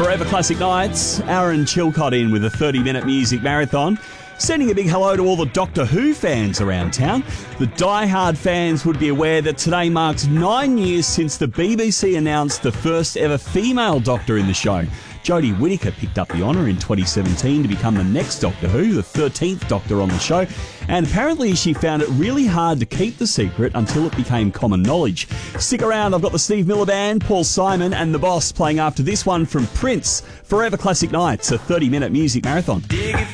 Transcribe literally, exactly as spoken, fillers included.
Forever Classic Nights. Aaron Chilcott in with a thirty-minute music marathon. Sending a big hello to all the Doctor Who fans around town. The die-hard fans would be aware that today marks nine years since the B B C announced the first ever female Doctor in the show. Jodie Whittaker picked up the honour in twenty seventeen to become the next Doctor Who, the thirteenth Doctor on the show, and apparently she found it really hard to keep the secret until it became common knowledge. Stick around, I've got the Steve Miller Band, Paul Simon and The Boss playing after this one from Prince, Forever Classic Nights, a thirty-minute music marathon.